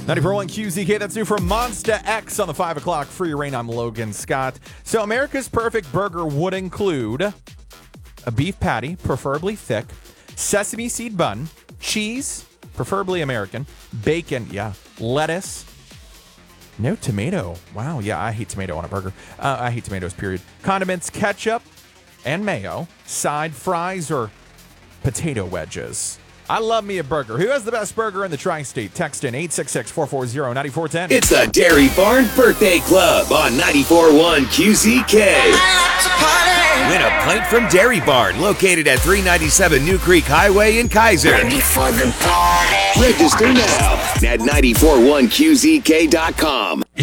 94.1 QZK, that's new from Monster X on the 5 o'clock free reign. I'm Logan Scott. So America's Perfect Burger would include a beef patty, preferably thick, sesame seed bun, cheese, preferably American, bacon, lettuce, no tomato. Wow, I hate tomato on a burger. I hate tomatoes, period. Condiments, ketchup, and mayo, side fries, or potato wedges. I love me a burger. Who has the best burger in the tri-state? Text in 866-440-9410. It's the Dairy Barn Birthday Club on 94.1 QZK. Win a pint from Dairy Barn, located at 397 New Creek Highway in Kaiser. Ready for the party. Register now at 941QZK.com.